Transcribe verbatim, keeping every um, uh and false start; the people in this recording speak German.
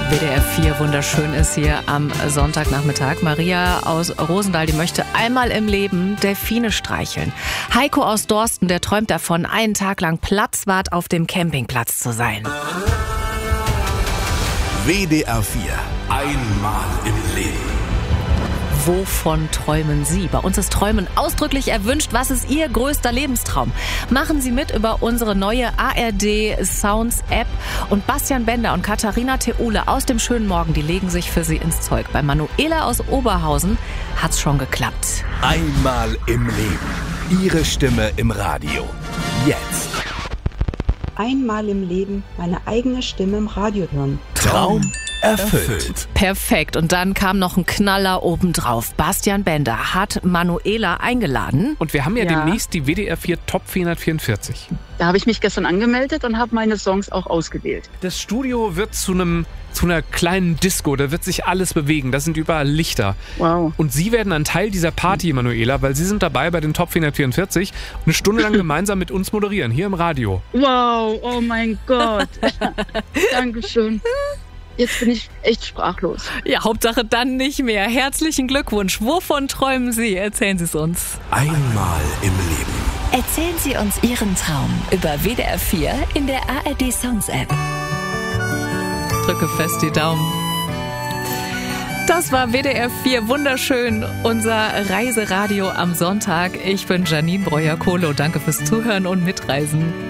W D R vier wunderschön ist hier am Sonntagnachmittag. Maria aus Rosendahl, die möchte einmal im Leben Delfine streicheln. Heiko aus Dorsten, der träumt davon, einen Tag lang Platzwart auf dem Campingplatz zu sein. W D R vier. Einmal im Leben. Wovon träumen Sie? Bei uns ist Träumen ausdrücklich erwünscht. Was ist Ihr größter Lebenstraum? Machen Sie mit über unsere neue A R D Sounds App. Und Bastian Bender und Katharina Theule aus dem schönen Morgen, die legen sich für Sie ins Zeug. Bei Manuela aus Oberhausen hat's schon geklappt. Einmal im Leben. Ihre Stimme im Radio. Jetzt. Einmal im Leben meine eigene Stimme im Radio hören. Traum erfüllt. Perfekt. Und dann kam noch ein Knaller obendrauf. Bastian Bender hat Manuela eingeladen. Und wir haben ja, Ja. demnächst die W D R vier Top vierhundertvierundvierzig. Da habe ich mich gestern angemeldet und habe meine Songs auch ausgewählt. Das Studio wird zu einem zu einer kleinen Disco, da wird sich alles bewegen, da sind überall Lichter. Wow. Und Sie werden ein Teil dieser Party, Manuela, weil Sie sind dabei bei den Top vierhundertvierundvierzig und eine Stunde lang gemeinsam mit uns moderieren, hier im Radio. Wow, oh mein Gott. Dankeschön. Jetzt bin ich echt sprachlos. Ja, Hauptsache dann nicht mehr. Herzlichen Glückwunsch. Wovon träumen Sie? Erzählen Sie es uns. Einmal im Leben. Erzählen Sie uns Ihren Traum über W D R vier in der A R D Sounds App. Drücke fest die Daumen. Das war W D R vier wunderschön, unser Reiseradio am Sonntag. Ich bin Janine Breuer-Kohlo. Danke fürs Zuhören und Mitreisen.